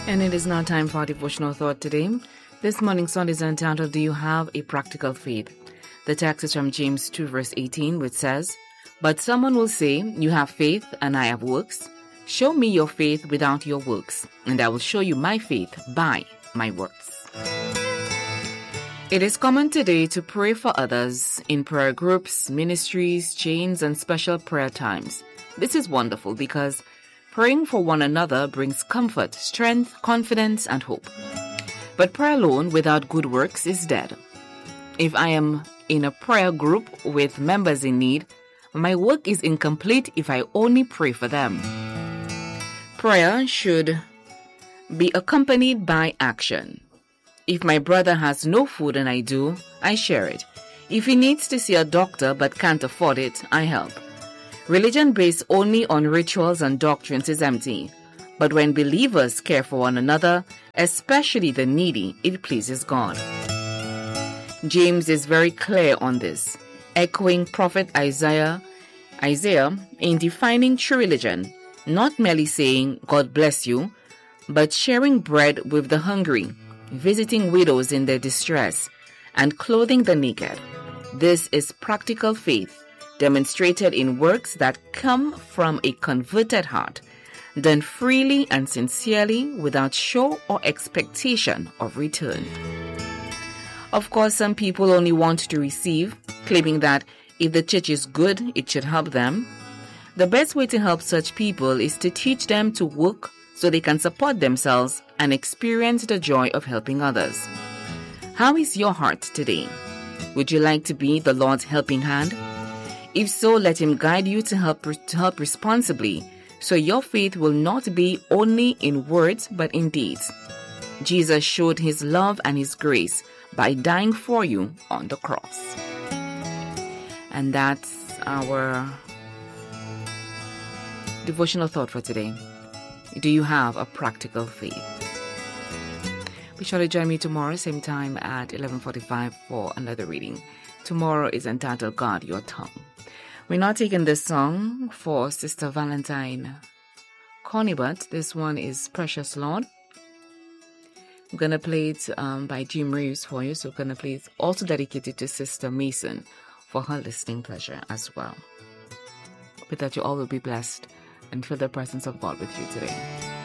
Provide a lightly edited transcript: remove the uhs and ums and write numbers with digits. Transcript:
And it is now time for our devotional thought today. This morning's thought is entitled, Do You Have a Practical Faith? The text is from James 2 verse 18, which says, But someone will say, You have faith and I have works. Show me your faith without your works, and I will show you my faith by my works. It is common today to pray for others in prayer groups, ministries, chains, and special prayer times. This is wonderful because praying for one another brings comfort, strength, confidence, and hope. But prayer alone without good works is dead. If I am in a prayer group with members in need, my work is incomplete if I only pray for them. Prayer should be accompanied by action. If my brother has no food and I do, I share it. If he needs to see a doctor but can't afford it, I help. Religion based only on rituals and doctrines is empty. But when believers care for one another, especially the needy, it pleases God. James is very clear on this, echoing prophet Isaiah in defining true religion, not merely saying, God bless you, but sharing bread with the hungry, visiting widows in their distress, and clothing the naked. This is practical faith, demonstrated in works that come from a converted heart, done freely and sincerely without show or expectation of return. Of course, some people only want to receive, claiming that if the church is good, it should help them. The best way to help such people is to teach them to work so they can support themselves and experience the joy of helping others. How is your heart today? Would you like to be the Lord's helping hand? If so, let Him guide you to help responsibly, so your faith will not be only in words but in deeds. Jesus showed His love and His grace by dying for you on the cross. And that's our devotional thought for today. Do you have a practical faith? Be sure to join me tomorrow, same time at 11:45 for another reading. Tomorrow is entitled Guard Your Tongue. We're now taking this song for Sister Valentine Conibut. This one is Precious Lord. I'm going to play it by Jim Reeves for you. So I'm going to play it also dedicated to Sister Mason for her listening pleasure as well. But that you all will be blessed and feel the presence of God with you today.